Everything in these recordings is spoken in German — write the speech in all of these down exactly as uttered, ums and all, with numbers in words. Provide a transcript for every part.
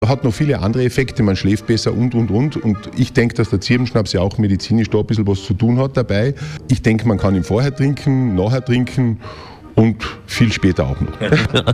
Hat noch viele andere Effekte, man schläft besser und, und, und. Und ich denke, dass der Zirbenschnaps ja auch medizinisch da ein bisschen was zu tun hat dabei. Ich denke, man kann ihn vorher trinken, nachher trinken und viel später auch noch.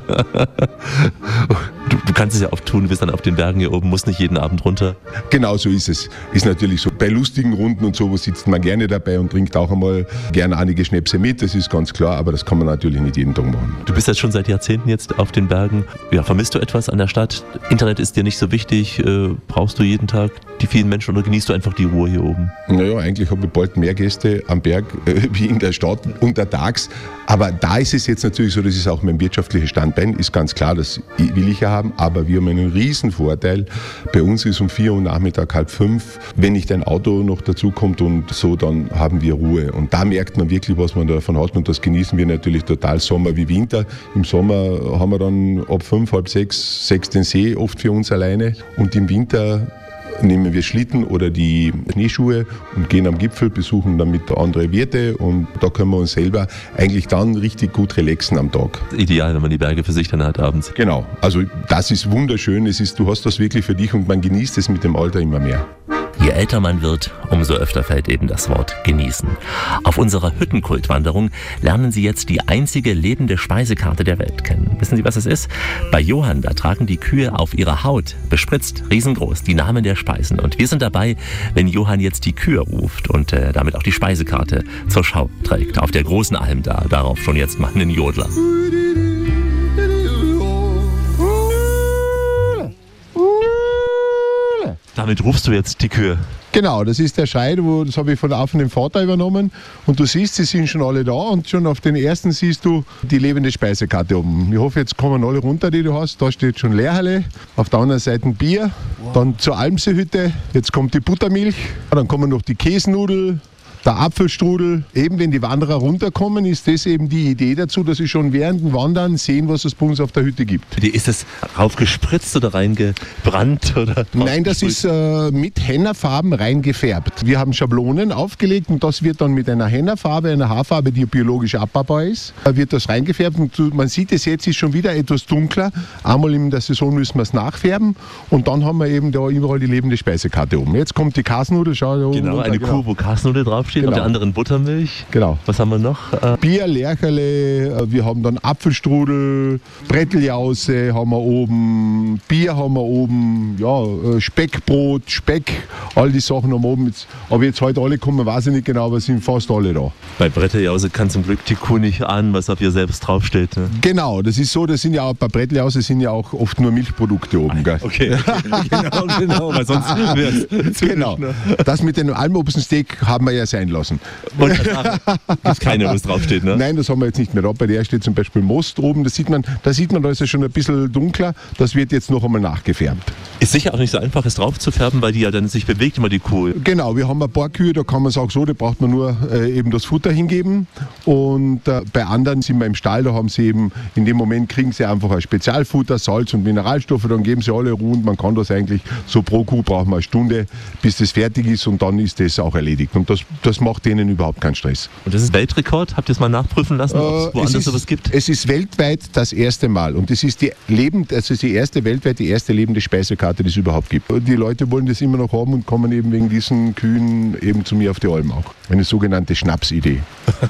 Du, du kannst es ja auch tun, du bist dann auf den Bergen hier oben, musst nicht jeden Abend runter. Genau so ist es. Ist natürlich so. Bei lustigen Runden und so sitzt man gerne dabei und trinkt auch einmal gerne einige Schnäpse mit, das ist ganz klar, aber das kann man natürlich nicht jeden Tag machen. Du bist jetzt schon seit Jahrzehnten jetzt auf den Bergen. Ja, vermisst du etwas an der Stadt? Internet ist dir nicht so wichtig. Äh, brauchst du jeden Tag die vielen Menschen oder genießt du einfach die Ruhe hier oben? Naja, eigentlich habe ich bald mehr Gäste am Berg äh, wie in der Stadt untertags. Aber da ist es jetzt natürlich so, das ist auch mein wirtschaftliches Standbein, ist ganz klar, das will ich ja haben, aber wir haben einen riesen Vorteil. Bei uns ist um vier Uhr Nachmittag, halb fünf, wenn nicht ein Auto noch dazu kommt und so, dann haben wir Ruhe. Und da merkt man wirklich, was man davon hat und das genießen wir natürlich total, Sommer wie Winter. Im Sommer haben wir dann ab fünf, halb sechs, sechs den See, oft für uns alleine und im Winter nehmen wir Schlitten oder die Schneeschuhe und gehen am Gipfel, besuchen damit andere Wirte und da können wir uns selber eigentlich dann richtig gut relaxen am Tag. Ideal, wenn man die Berge für sich dann hat abends. Genau, also das ist wunderschön, es ist, du hast das wirklich für dich und man genießt es mit dem Alter immer mehr. Je älter man wird, umso öfter fällt eben das Wort genießen. Auf unserer Hüttenkultwanderung lernen Sie jetzt die einzige lebende Speisekarte der Welt kennen. Wissen Sie, was es ist? Bei Johann, da tragen die Kühe auf ihrer Haut, bespritzt, riesengroß, die Namen der Speisen. Und wir sind dabei, wenn Johann jetzt die Kühe ruft und äh, damit auch die Speisekarte zur Schau trägt. Auf der großen Alm da, darauf schon jetzt mal einen Jodler. Damit rufst du jetzt die Kühe. Genau, das ist der Schrei, wo, das habe ich von, von dem Vater übernommen. Und du siehst, sie sind schon alle da und schon auf den ersten siehst du die lebende Speisekarte oben. Ich hoffe, jetzt kommen alle runter, die du hast. Da steht schon Leerhalle, auf der anderen Seite ein Bier, wow. Dann zur Almseehütte, jetzt kommt die Buttermilch, dann kommen noch die Käsnudel, der Apfelstrudel. Eben wenn die Wanderer runterkommen, ist das eben die Idee dazu, dass sie schon während dem Wandern sehen, was es bei uns auf der Hütte gibt. Ist das raufgespritzt oder reingebrannt? Oder Nein, das ist äh, mit Hennerfarben reingefärbt. Wir haben Schablonen aufgelegt und das wird dann mit einer Hennerfarbe, einer Haarfarbe, die biologisch abbaubar ist, wird das reingefärbt. Und man sieht es jetzt, ist schon wieder etwas dunkler. Einmal in der Saison müssen wir es nachfärben und dann haben wir eben da überall die lebende Speisekarte oben. Jetzt kommt die Kasnudel. Schau, da oben genau, runter, eine genau. Kuh, wo Kasnudel draufsteht, genau. Auf der anderen Buttermilch. Genau. Was haben wir noch? Äh Bier, Lercherle, wir haben dann Apfelstrudel, Bretteljause haben wir oben, Bier haben wir oben, ja, Speckbrot, Speck, all die Sachen haben wir oben. Jetzt, aber jetzt heute alle kommen, weiß ich nicht genau, aber sind fast alle da. Bei Bretteljause kann zum Glück die Kuh nicht ahnen, was auf ihr selbst draufsteht. Ne? Genau, das ist so, das sind ja auch, bei Bretteljause sind ja auch oft nur Milchprodukte oben. Gell? Okay, genau, genau, weil sonst wäre es genau. Das mit dem Almobsensteak haben wir ja sein lassen. Gibt keine, wo es draufsteht, ne? Nein, das haben wir jetzt nicht mehr da. Bei der steht zum Beispiel Most oben. Das sieht man, da sieht man, da ist es schon ein bisschen dunkler. Das wird jetzt noch einmal nachgefärbt. Ist sicher auch nicht so einfach, es drauf zu färben, weil die ja dann sich bewegt, immer die Kuh. Genau, wir haben ein paar Kühe, da kann man es auch so, da braucht man nur äh, eben das Futter hingeben. Und äh, bei anderen sind wir im Stall, da haben sie eben, in dem Moment kriegen sie einfach ein Spezialfutter, Salz und Mineralstoffe, dann geben sie alle Ruhe und man kann das eigentlich, so pro Kuh braucht man eine Stunde, bis das fertig ist und dann ist das auch erledigt. Und das, das macht denen überhaupt keinen Stress. Und das ist Weltrekord? Habt ihr es mal nachprüfen lassen, ob es woanders ist, sowas gibt? Es ist weltweit das erste Mal und es ist die lebend, also die erste weltweit die erste lebende Speisekarte, die es überhaupt gibt. Die Leute wollen das immer noch haben und kommen eben wegen diesen Kühen eben zu mir auf die Alm auch. Eine sogenannte Schnapsidee.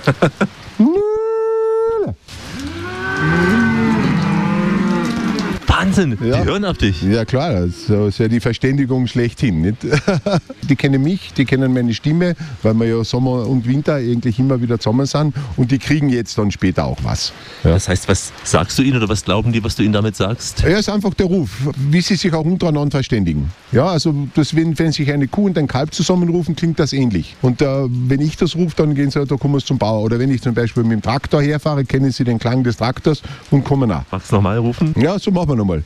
Wahnsinn, ja. Die hören auf dich. Ja klar, das ist ja die Verständigung schlechthin. Nicht? Die kennen mich, die kennen meine Stimme, weil wir ja Sommer und Winter eigentlich immer wieder zusammen sind und die kriegen jetzt dann später auch was. Ja. Das heißt, was sagst du ihnen oder was glauben die, was du ihnen damit sagst? Ja, ist einfach der Ruf, wie sie sich auch untereinander verständigen. Ja, also das, wenn, wenn sich eine Kuh und ein Kalb zusammenrufen, klingt das ähnlich. Und äh, wenn ich das rufe, dann gehen sie, da kommen sie zum Bauer. Oder wenn ich zum Beispiel mit dem Traktor herfahre, kennen sie den Klang des Traktors und kommen nach. Magst du nochmal rufen? Ja, so machen wir nochmal.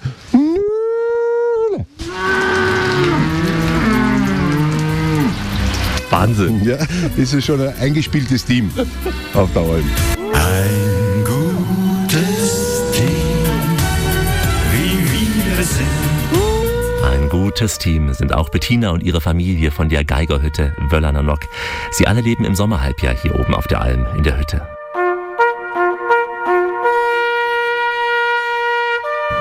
Wahnsinn. Ja, das ist schon ein eingespieltes Team auf der Alm. Ein gutes Team, wie wir sind. Ein gutes Team sind auch Bettina und ihre Familie von der Geigerhütte Wöllerner Nock. Sie alle leben im Sommerhalbjahr hier oben auf der Alm in der Hütte. Ihr habt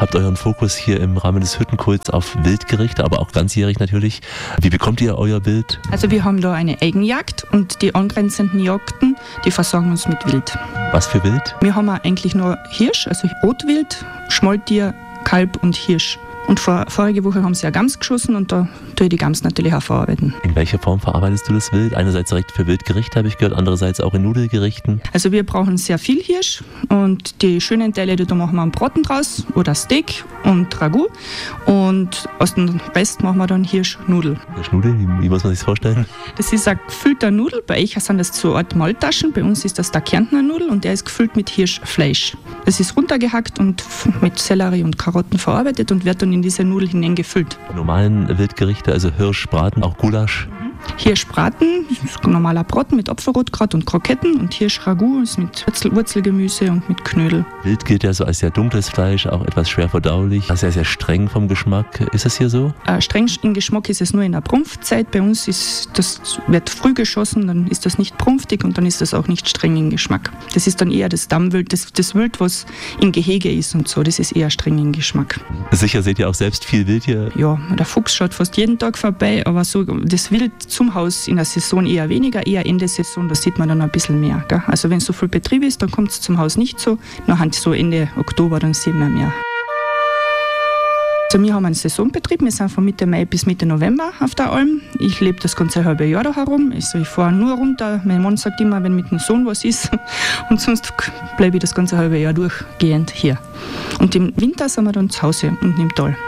habt euren Fokus hier im Rahmen des Hüttenkults auf Wildgerichte, aber auch ganzjährig natürlich. Wie bekommt ihr euer Wild? Also wir haben da eine Eigenjagd und die angrenzenden Jagden, die versorgen uns mit Wild. Was für Wild? Wir haben eigentlich nur Hirsch, also Rotwild, Schmaltier, Kalb und Hirsch. Und vor, vorige Woche haben sie ja Gams geschossen und da tue ich die Gams natürlich auch verarbeiten. In welcher Form verarbeitest du das Wild? Einerseits direkt für Wildgerichte, habe ich gehört, andererseits auch in Nudelgerichten. Also wir brauchen sehr viel Hirsch und die schönen Teile, da machen wir einen Braten draus oder Steak und Ragout und aus dem Rest machen wir dann Hirschnudel. Hirschnudel, wie, wie muss man sich das vorstellen? Das ist eine gefüllte Nudel, bei euch sind das so Art Maltaschen, bei uns ist das der Kärntner Nudel und der ist gefüllt mit Hirschfleisch. Das ist runtergehackt und mit Sellerie und Karotten verarbeitet und wird dann in diese Nudel hineingefüllt. Normalen Wildgerichte, also Hirschbraten, auch Gulasch? Hirschbraten, normaler Braten mit Apfelrotkraut und Kroketten und Hirschragout ist mit Wurzel, Wurzelgemüse und mit Knödel. Wild gilt ja so als sehr dunkles Fleisch, auch etwas schwer verdaulich, sehr, sehr streng vom Geschmack. Ist das hier so? Äh, streng im Geschmack ist es nur in der Prumpfzeit. Bei uns ist das, wird früh geschossen, dann ist das nicht prumpfig und dann ist das auch nicht streng im Geschmack. Das ist dann eher das Dammwild, das, das Wild, was im Gehege ist und so, das ist eher streng im Geschmack. Sicher seht ihr auch selbst viel Wild hier? Ja, der Fuchs schaut fast jeden Tag vorbei, aber so das Wild zum Haus in der Saison eher weniger, eher Ende Saison, da sieht man dann ein bisschen mehr. Gell? Also wenn so viel Betrieb ist, dann kommt es zum Haus nicht so. Nachher so Ende Oktober, dann sehen wir mehr. Also wir haben einen Saisonbetrieb, wir sind von Mitte Mai bis Mitte November auf der Alm. Ich lebe das ganze halbe Jahr da herum, also ich fahre nur runter. Mein Mann sagt immer, wenn mit dem Sohn was ist und sonst bleibe ich das ganze halbe Jahr durchgehend hier. Und im Winter sind wir dann zu Hause unten im Tal.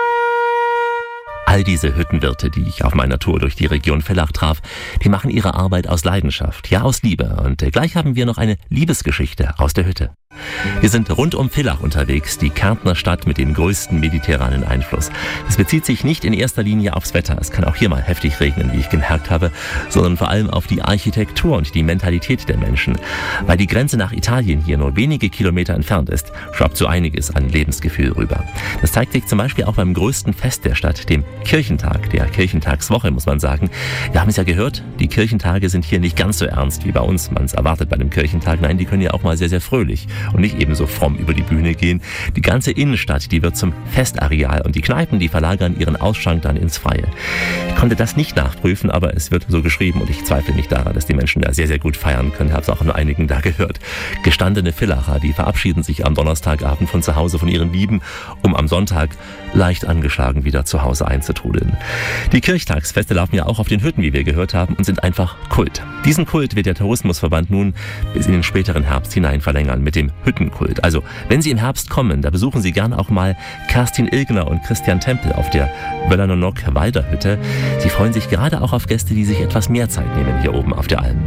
All diese Hüttenwirte, die ich auf meiner Tour durch die Region Villach traf, die machen ihre Arbeit aus Leidenschaft, ja aus Liebe. Und gleich haben wir noch eine Liebesgeschichte aus der Hütte. Wir sind rund um Villach unterwegs, die Kärntner Stadt mit dem größten mediterranen Einfluss. Das bezieht sich nicht in erster Linie aufs Wetter, es kann auch hier mal heftig regnen, wie ich gemerkt habe, sondern vor allem auf die Architektur und die Mentalität der Menschen. Weil die Grenze nach Italien hier nur wenige Kilometer entfernt ist, schwappt so einiges an Lebensgefühl rüber. Das zeigt sich zum Beispiel auch beim größten Fest der Stadt, dem Kirchentag, der Kirchentagswoche, muss man sagen. Wir haben es ja gehört, die Kirchentage sind hier nicht ganz so ernst wie bei uns, man es erwartet bei einem Kirchentag. Nein, die können ja auch mal sehr, sehr fröhlich und nicht ebenso fromm über die Bühne gehen. Die ganze Innenstadt, die wird zum Festareal und die Kneipen, die verlagern ihren Ausschank dann ins Freie. Ich konnte das nicht nachprüfen, aber es wird so geschrieben und ich zweifle nicht daran, dass die Menschen da sehr, sehr gut feiern können. Ich habe es auch nur einigen da gehört. Gestandene Villacher, die verabschieden sich am Donnerstagabend von zu Hause von ihren Lieben, um am Sonntag leicht angeschlagen wieder zu Hause einzutrudeln. Die Kirchtagsfeste laufen ja auch auf den Hütten, wie wir gehört haben, und sind einfach Kult. Diesen Kult wird der Tourismusverband nun bis in den späteren Herbst hinein verlängern mit dem Hüttenkult. Also, wenn Sie im Herbst kommen, da besuchen Sie gern auch mal Kerstin Ilgner und Christian Tempel auf der Wöllernonok-Walderhütte. Sie freuen sich gerade auch auf Gäste, die sich etwas mehr Zeit nehmen hier oben auf der Alm.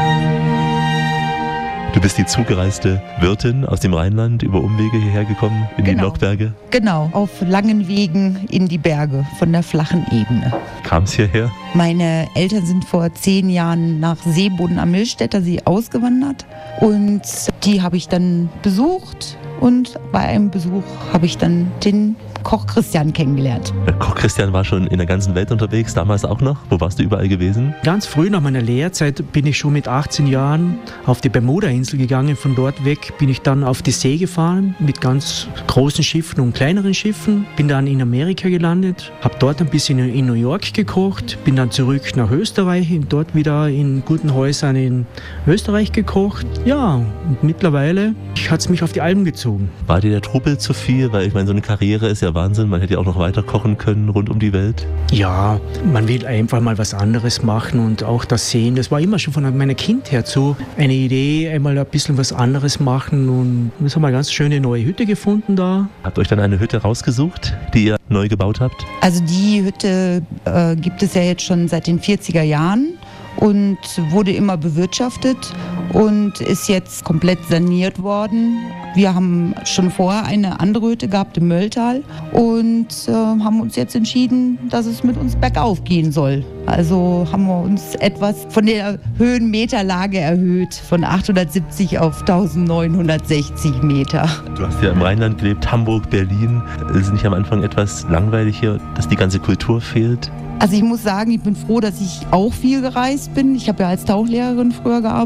Du bist die zugereiste Wirtin aus dem Rheinland, über Umwege hierher gekommen, in genau. die Nockberge? Genau, auf langen Wegen in die Berge von der flachen Ebene. Kam es hierher? Meine Eltern sind vor zehn Jahren nach Seeboden am Millstätter See ausgewandert und die habe ich dann besucht und bei einem Besuch habe ich dann den Koch Christian kennengelernt. Der Koch Christian war schon in der ganzen Welt unterwegs, damals auch noch. Wo warst du überall gewesen? Ganz früh nach meiner Lehrzeit bin ich schon mit achtzehn Jahren auf die Bermuda-Insel gegangen. Von dort weg bin ich dann auf die See gefahren mit ganz großen Schiffen und kleineren Schiffen. Bin dann in Amerika gelandet, habe dort ein bisschen in New York gekocht, bin dann zurück nach Österreich und dort wieder in guten Häusern in Österreich gekocht. Ja, und mittlerweile hat es mich auf die Alpen gezogen. War dir der Trubel zu viel? Weil ich meine, so eine Karriere ist ja Wahnsinn, man hätte ja auch noch weiter kochen können rund um die Welt. Ja, man will einfach mal was anderes machen und auch das sehen. Das war immer schon von meiner Kindheit her so eine Idee, einmal ein bisschen was anderes machen und jetzt haben wir eine ganz schöne neue Hütte gefunden da. Habt ihr euch dann eine Hütte rausgesucht, die ihr neu gebaut habt? Also die Hütte äh, gibt es ja jetzt schon seit den vierziger Jahren und wurde immer bewirtschaftet und ist jetzt komplett saniert worden. Wir haben schon vorher eine andere Hütte gehabt im Mölltal und äh, haben uns jetzt entschieden, dass es mit uns bergauf gehen soll. Also haben wir uns etwas von der Höhenmeterlage erhöht, von achthundertsiebzig auf eintausendneunhundertsechzig Meter. Du hast ja im Rheinland gelebt, Hamburg, Berlin. Ist es nicht am Anfang etwas langweilig hier, dass die ganze Kultur fehlt? Also ich muss sagen, ich bin froh, dass ich auch viel gereist bin. Ich habe ja als Tauchlehrerin früher gearbeitet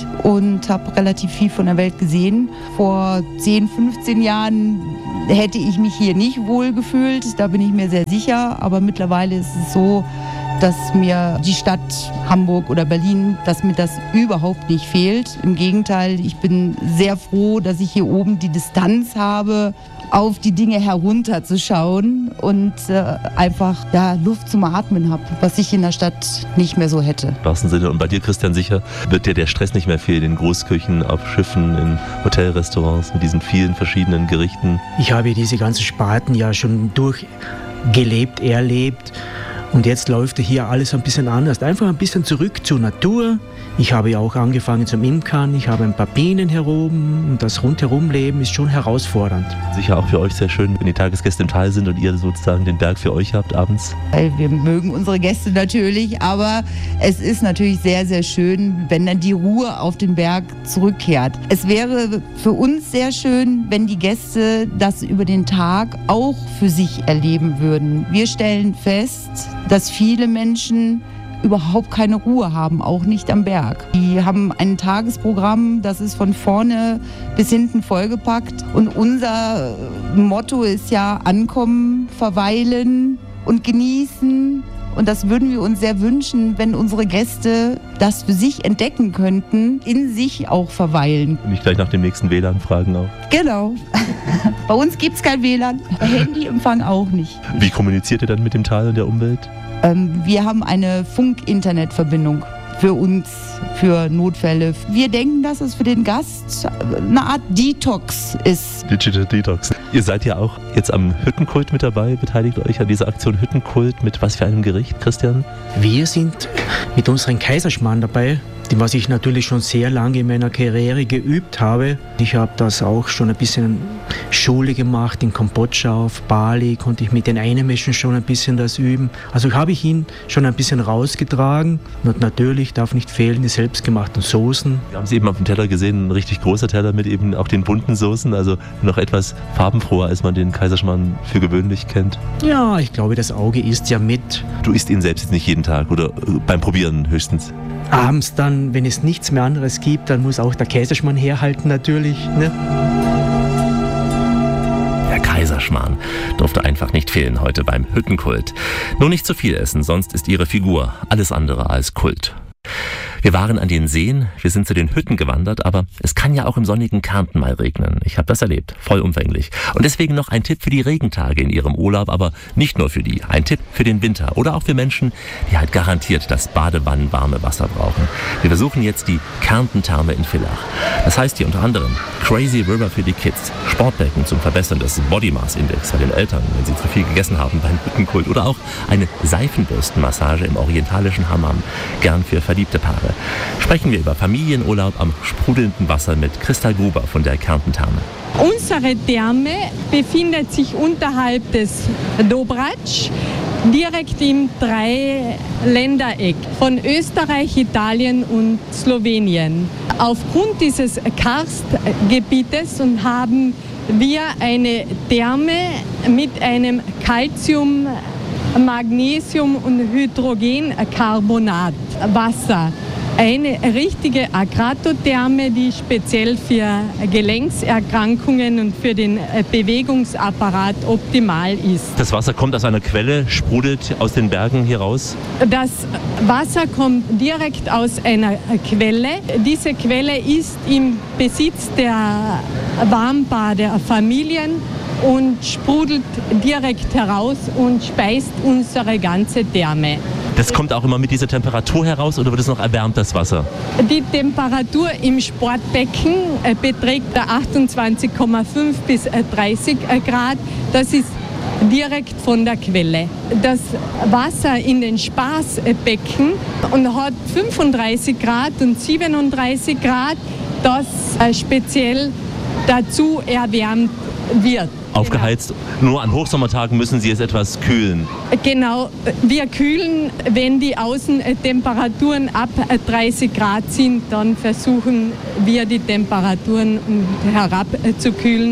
und habe relativ viel von der Welt gesehen. Vor zehn, fünfzehn Jahren hätte ich mich hier nicht wohl gefühlt, da bin ich mir sehr sicher. Aber mittlerweile ist es so, dass mir die Stadt Hamburg oder Berlin, dass mir das überhaupt nicht fehlt. Im Gegenteil, ich bin sehr froh, dass ich hier oben die Distanz habe, auf die Dinge herunterzuschauen und äh, einfach ja, Luft zum Atmen habe, was ich in der Stadt nicht mehr so hätte. Im wahrsten Sinne. Und bei dir, Christian, sicher wird dir der Stress nicht mehr fehlen in Großküchen, auf Schiffen, in Hotelrestaurants mit diesen vielen verschiedenen Gerichten. Ich habe diese ganzen Sparten ja schon durchgelebt, erlebt. Und jetzt läuft hier alles ein bisschen anders. Einfach ein bisschen zurück zur Natur. Ich habe ja auch angefangen zum Imkern. Ich habe ein paar Bienen hier oben. Und das Rundherumleben ist schon herausfordernd. Sicher auch für euch sehr schön, wenn die Tagesgäste im Tal sind und ihr sozusagen den Berg für euch habt abends. Wir mögen unsere Gäste natürlich, aber es ist natürlich sehr, sehr schön, wenn dann die Ruhe auf den Berg zurückkehrt. Es wäre für uns sehr schön, wenn die Gäste das über den Tag auch für sich erleben würden. Wir stellen fest, dass viele Menschen überhaupt keine Ruhe haben, auch nicht am Berg. Die haben ein Tagesprogramm, das ist von vorne bis hinten vollgepackt. Und unser Motto ist ja ankommen, verweilen und genießen. Und das würden wir uns sehr wünschen, wenn unsere Gäste das für sich entdecken könnten, in sich auch verweilen. Und nicht gleich nach dem nächsten W L A N fragen auch. Genau. Bei uns gibt es kein W L A N, Handyempfang auch nicht. Wie kommuniziert ihr dann mit dem Tal und der Umwelt? Ähm, wir haben eine Funk-Internet-Verbindung für uns, für Notfälle. Wir denken, dass es für den Gast eine Art Detox ist. Digital Detox. Ihr seid ja auch jetzt am Hüttenkult mit dabei, beteiligt euch an dieser Aktion Hüttenkult. Mit was für einem Gericht, Christian? Wir sind mit unserem Kaiserschmarrn dabei, was ich natürlich schon sehr lange in meiner Karriere geübt habe. Ich habe das auch schon ein bisschen Schule gemacht, in Kambodscha, auf Bali konnte ich mit den Einheimischen schon ein bisschen das üben. Also habe ich ihn schon ein bisschen rausgetragen und natürlich darf nicht fehlen die selbstgemachten Soßen. Wir haben es eben auf dem Teller gesehen, ein richtig großer Teller mit eben auch den bunten Soßen, also noch etwas farbenfroher, als man den Kaiserschmarrn für gewöhnlich kennt. Ja, ich glaube, das Auge isst ja mit. Du isst ihn selbst jetzt nicht jeden Tag oder beim Probieren höchstens? Abends dann, wenn es nichts mehr anderes gibt, dann muss auch der Kaiserschmarrn herhalten natürlich. Ne? Der Kaiserschmarrn durfte einfach nicht fehlen heute beim Hüttenkult. Nur nicht zu viel essen, sonst ist ihre Figur alles andere als Kult. Wir waren an den Seen, wir sind zu den Hütten gewandert, aber es kann ja auch im sonnigen Kärnten mal regnen. Ich habe das erlebt, vollumfänglich. Und deswegen noch ein Tipp für die Regentage in Ihrem Urlaub, aber nicht nur für die. Ein Tipp für den Winter oder auch für Menschen, die halt garantiert das Badewannenwarme Wasser brauchen. Wir besuchen jetzt die Kärntentherme in Villach. Das heißt hier unter anderem Crazy River für die Kids, Sportbecken zum Verbessern des Body Mass Index bei den Eltern, wenn sie zu viel gegessen haben beim Hüttenkult, oder auch eine Seifenbürstenmassage im orientalischen Hammam, gern für verliebte Paare. Sprechen wir über Familienurlaub am sprudelnden Wasser mit Christa Gruber von der Kärntentherme. Unsere Therme befindet sich unterhalb des Dobratsch, direkt im Dreiländereck von Österreich, Italien und Slowenien. Aufgrund dieses Karstgebietes und haben wir eine Therme mit einem Calcium, Magnesium und Hydrogencarbonat Wasser. Eine richtige Agratotherme, die speziell für Gelenkserkrankungen und für den Bewegungsapparat optimal ist. Das Wasser kommt aus einer Quelle, sprudelt aus den Bergen hier raus? Das Wasser kommt direkt aus einer Quelle. Diese Quelle ist im Besitz der Warmbaderfamilien und sprudelt direkt heraus und speist unsere ganze Therme. Das kommt auch immer mit dieser Temperatur heraus oder wird es noch erwärmt, das Wasser? Die Temperatur im Sportbecken beträgt achtundzwanzig Komma fünf bis dreißig Grad. Das ist direkt von der Quelle. Das Wasser in den Spaßbecken und hat fünfunddreißig Grad und siebenunddreißig Grad, das speziell dazu erwärmt wird. Aufgeheizt. Genau. Nur an Hochsommertagen müssen Sie es etwas kühlen. Genau. Wir kühlen, wenn die Außentemperaturen ab dreißig Grad sind, dann versuchen wir die Temperaturen herabzukühlen.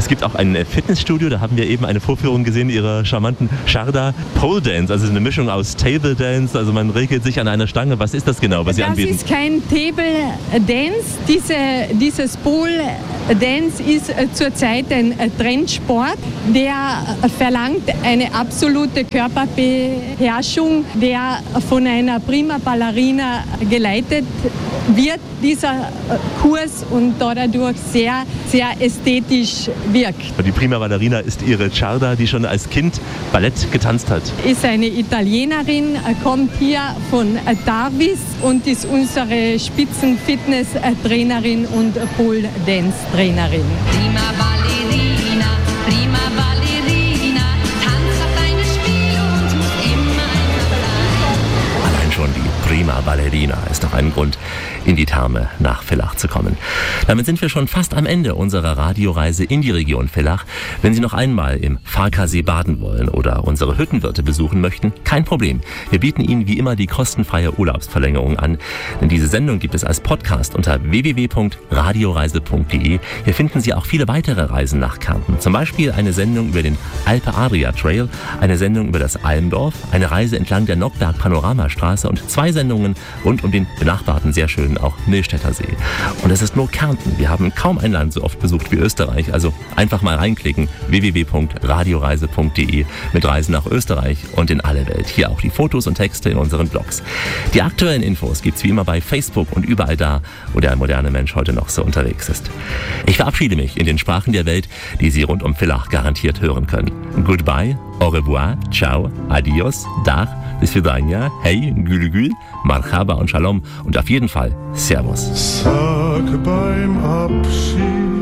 Es gibt auch ein Fitnessstudio, da haben wir eben eine Vorführung gesehen ihrer charmanten Sharda Pole Dance, also eine Mischung aus Table Dance, also man regelt sich an einer Stange. Was ist das genau, was Sie das anbieten? Das ist kein Table Dance. Diese, dieses Pole Dance ist zurzeit ein Trendsport, der verlangt eine absolute Körperbeherrschung, der von einer Prima Ballerina geleitet wird, dieser Kurs, und dadurch sehr, sehr ästhetisch wirkt. Die Prima Ballerina ist Ihre Sharda, die schon als Kind Ballett getanzt hat. Ist eine Italienerin, kommt hier von Darvis und ist unsere Spitzen-Fitness-Trainerin und Pole-Dance-Trainerin. Prima Ballerina, prima Ballerina, tanzt auf deine Spiele und muss immer bleiben. Allein schon die Prima Ballerina ist doch ein Grund, in die Therme nach Villach zu kommen. Damit sind wir schon fast am Ende unserer Radioreise in die Region Villach. Wenn Sie noch einmal im Farkasee baden wollen oder unsere Hüttenwirte besuchen möchten, kein Problem. Wir bieten Ihnen wie immer die kostenfreie Urlaubsverlängerung an. Denn diese Sendung gibt es als Podcast unter w w w punkt radioreise punkt d e. Hier finden Sie auch viele weitere Reisen nach Kärnten. Zum Beispiel eine Sendung über den Alpe Adria Trail, eine Sendung über das Almdorf, eine Reise entlang der Nockberg Panoramastraße und zwei Sendungen rund um den benachbarten, sehr schönen auch Millstätter See. Und es ist nur Kärnten. Wir haben kaum ein Land so oft besucht wie Österreich. Also einfach mal reinklicken, w w w punkt radioreise punkt d e mit Reisen nach Österreich und in alle Welt. Hier auch die Fotos und Texte in unseren Blogs. Die aktuellen Infos gibt's wie immer bei Facebook und überall da, wo der moderne Mensch heute noch so unterwegs ist. Ich verabschiede mich in den Sprachen der Welt, die Sie rund um Villach garantiert hören können. Goodbye, au revoir, ciao, adios, dach, bis vidania, hey, gül gül, marhaba und shalom und auf jeden Fall Servus. Sag beim Abschied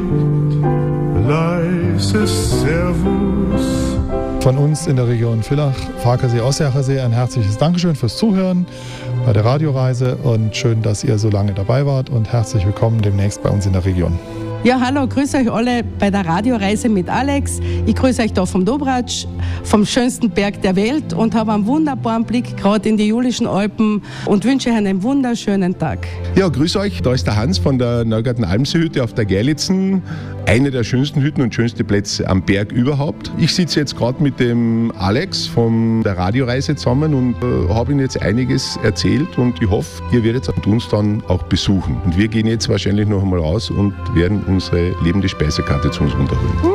leises Servus. Von uns in der Region Villach, Farkasee, Ossiacher ein herzliches Dankeschön fürs Zuhören bei der Radioreise und schön, dass ihr so lange dabei wart und herzlich willkommen demnächst bei uns in der Region. Ja, hallo, grüße euch alle bei der Radioreise mit Alex. Ich grüße euch da vom Dobratsch, vom schönsten Berg der Welt und habe einen wunderbaren Blick gerade in die Julischen Alpen und wünsche euch einen wunderschönen Tag. Ja, grüß euch, da ist der Hans von der Neugarten Almseehütte auf der Gerlitzen. Eine der schönsten Hütten und schönste Plätze am Berg überhaupt. Ich sitze jetzt gerade mit dem Alex von der Radioreise zusammen und äh, habe Ihnen jetzt einiges erzählt und ich hoffe, ihr werdet uns dann auch besuchen. Und wir gehen jetzt wahrscheinlich noch einmal raus und werden unsere lebende Speisekarte zu uns runterholen.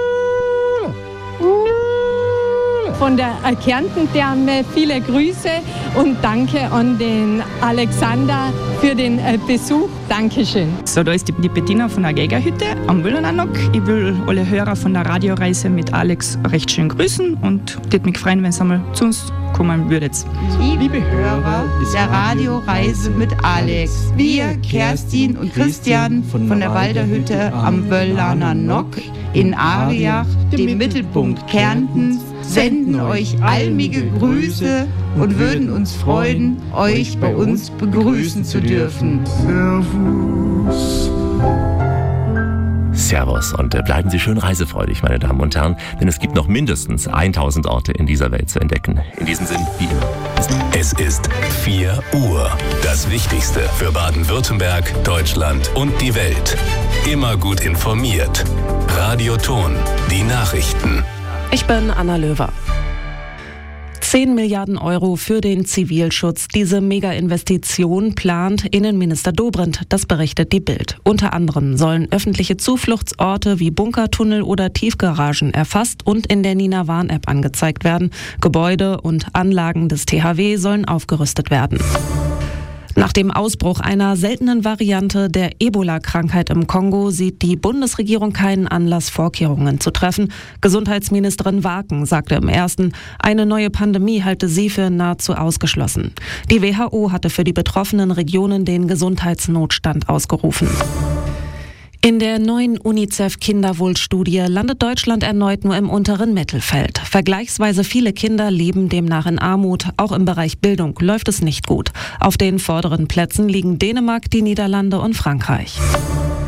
Von der Kärntentherme viele Grüße und danke an den Alexander für den Besuch. Dankeschön. So, da ist die, die Bettina von der Geigerhütte am Wüllenanock. Ich will alle Hörer von der Radioreise mit Alex recht schön grüßen und würde mich freuen, wenn ihr einmal zu uns kommen würdet. Liebe Hörer der Radioreise mit Alex, wir, Kerstin und Christian von der Walderhütte am Wöllaner Nock in Ariach, dem Mittelpunkt Kärntens, senden euch almige Grüße und würden uns freuen, euch bei uns begrüßen zu dürfen. Servus. Servus und bleiben Sie schön reisefreudig, meine Damen und Herren, denn es gibt noch mindestens tausend Orte in dieser Welt zu entdecken. In diesem Sinn, wie immer. Es ist vier Uhr. Das Wichtigste für Baden-Württemberg, Deutschland und die Welt. Immer gut informiert. Radio Ton, die Nachrichten. Ich bin Anna Löwer. zehn Milliarden Euro für den Zivilschutz. Diese Mega-Investition plant Innenminister Dobrindt, das berichtet die Bild. Unter anderem sollen öffentliche Zufluchtsorte wie Bunkertunnel oder Tiefgaragen erfasst und in der Nina Warn-App angezeigt werden. Gebäude und Anlagen des T H W sollen aufgerüstet werden. Nach dem Ausbruch einer seltenen Variante der Ebola-Krankheit im Kongo sieht die Bundesregierung keinen Anlass, Vorkehrungen zu treffen. Gesundheitsministerin Waken sagte im ersten, eine neue Pandemie halte sie für nahezu ausgeschlossen. Die W H O hatte für die betroffenen Regionen den Gesundheitsnotstand ausgerufen. In der neuen UNICEF-Kinderwohlstudie landet Deutschland erneut nur im unteren Mittelfeld. Vergleichsweise viele Kinder leben demnach in Armut. Auch im Bereich Bildung läuft es nicht gut. Auf den vorderen Plätzen liegen Dänemark, die Niederlande und Frankreich.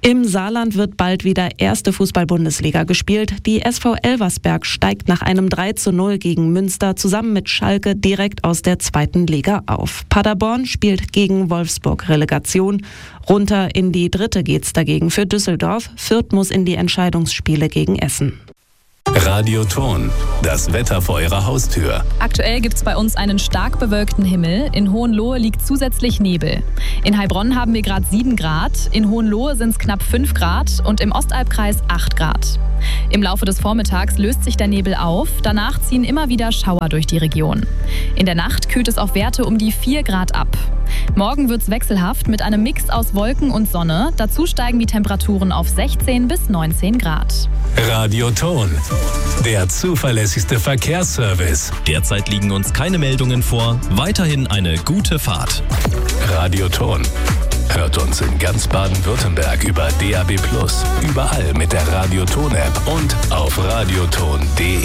Im Saarland wird bald wieder erste Fußball-Bundesliga gespielt. Die S V Elversberg steigt nach einem drei zu null gegen Münster zusammen mit Schalke direkt aus der zweiten Liga auf. Paderborn spielt gegen Wolfsburg Relegation. Runter in die dritte geht's dagegen für Düsseldorf. Fürth muss in die Entscheidungsspiele gegen Essen. Radioton, das Wetter vor Ihrer Haustür. Aktuell gibt es bei uns einen stark bewölkten Himmel. In Hohenlohe liegt zusätzlich Nebel. In Heilbronn haben wir gerade sieben Grad, in Hohenlohe sind es knapp fünf Grad und im Ostalbkreis acht Grad. Im Laufe des Vormittags löst sich der Nebel auf, danach ziehen immer wieder Schauer durch die Region. In der Nacht kühlt es auf Werte um die vier Grad ab. Morgen wird es wechselhaft mit einem Mix aus Wolken und Sonne. Dazu steigen die Temperaturen auf sechzehn bis neunzehn Grad. Radioton, der zuverlässigste Verkehrsservice. Derzeit liegen uns keine Meldungen vor. Weiterhin eine gute Fahrt. Radioton. Hört uns in ganz Baden-Württemberg über D A B plus, überall mit der Radioton-App und auf radioton punkt de.